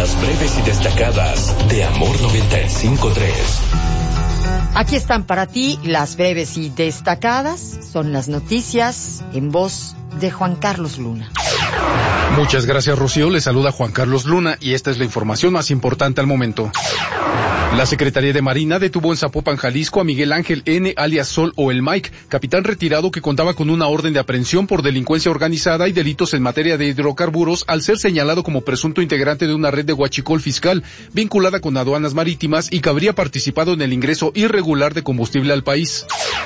las breves y destacadas de Amor 95.3. Aquí están para ti las breves y destacadas. Son las noticias en voz de Juan Carlos Luna. Muchas gracias, Rocío. Le saluda Juan Carlos Luna y esta es la información más importante al momento. La Secretaría de Marina detuvo en Zapopan, Jalisco, a Miguel Ángel N., alias Sol o el Mike, capitán retirado que contaba con una orden de aprehensión por delincuencia organizada y delitos en materia de hidrocarburos al ser señalado como presunto integrante de una red de huachicol fiscal vinculada con aduanas marítimas y que habría participado en el ingreso irregular de combustible al país.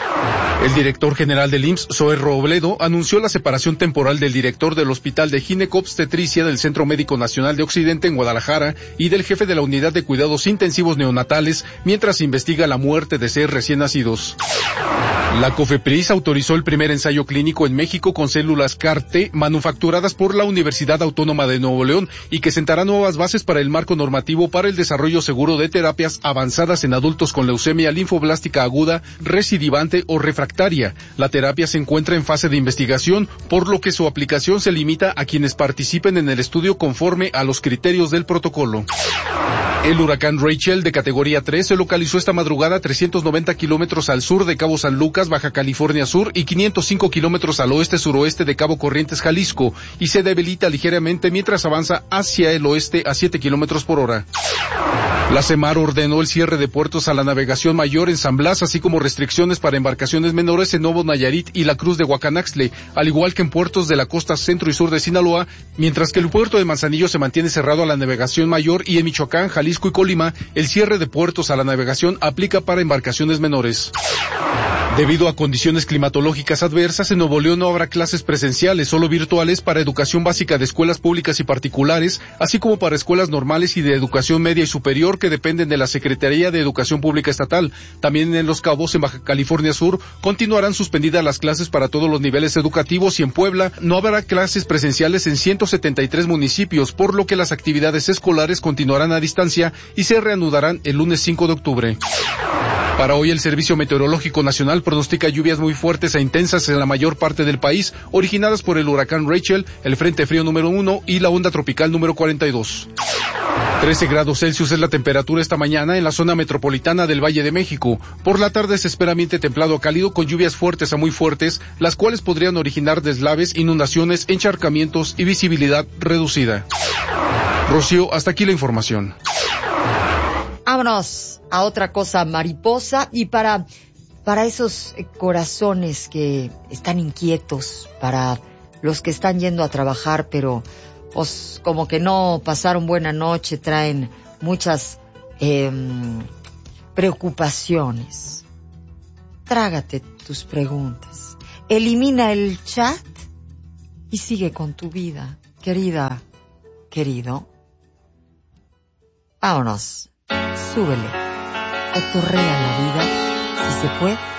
El director general del IMSS, Zoé Robledo, anunció la separación temporal del director del Hospital de Ginecobstetricia del Centro Médico Nacional de Occidente en Guadalajara y del jefe de la Unidad de Cuidados Intensivos Neonatales mientras se investiga la muerte de 6 recién nacidos. La COFEPRIS autorizó el primer ensayo clínico en México con células CAR-T manufacturadas por la Universidad Autónoma de Nuevo León y que sentará nuevas bases para el marco normativo para el desarrollo seguro de terapias avanzadas en adultos con leucemia linfoblástica aguda, recidivante o refractaria. La terapia se encuentra en fase de investigación, por lo que su aplicación se limita a quienes participen en el estudio conforme a los criterios del protocolo. El huracán Rachel, de categoría 3, se localizó esta madrugada a 390 kilómetros al sur de Cabo San Lucas, Baja California Sur, y 505 kilómetros al oeste-suroeste de Cabo Corrientes, Jalisco, y se debilita ligeramente mientras avanza hacia el oeste a 7 kilómetros por hora. La SEMAR ordenó el cierre de puertos a la navegación mayor en San Blas, así como restricciones para embarcaciones menores en Nuevo Nayarit y la Cruz de Huacanaxtle, al igual que en puertos de la costa centro y sur de Sinaloa, mientras que el puerto de Manzanillo se mantiene cerrado a la navegación mayor y en Michoacán, Jalisco y Colima, el cierre de puertos a la navegación aplica para embarcaciones menores. Debido a condiciones climatológicas adversas, en Nuevo León no habrá clases presenciales, solo virtuales para educación básica de escuelas públicas y particulares, así como para escuelas normales y de educación media y superior que dependen de la Secretaría de Educación Pública Estatal. También en Los Cabos, en Baja California Sur, continuarán suspendidas las clases para todos los niveles educativos y en Puebla no habrá clases presenciales en 173 municipios, por lo que las actividades escolares continuarán a distancia y se reanudarán el lunes 5 de octubre. Para hoy el Servicio Meteorológico Nacional pronostica lluvias muy fuertes e intensas en la mayor parte del país, originadas por el huracán Rachel, el Frente Frío número 1 y la onda tropical número 42. 13 grados Celsius es la temperatura esta mañana en la zona metropolitana del Valle de México. Por la tarde se espera ambiente templado a cálido con lluvias fuertes a muy fuertes, las cuales podrían originar deslaves, inundaciones, encharcamientos y visibilidad reducida. Rocío, hasta aquí la información. Vámonos a otra cosa mariposa y para esos corazones que están inquietos, para los que están yendo a trabajar pero pues como que no pasaron buena noche, traen muchas preocupaciones. Trágate tus preguntas, elimina el chat y sigue con tu vida, querida, querido. Vámonos. Súbele, cotorrea la vida, si se puede.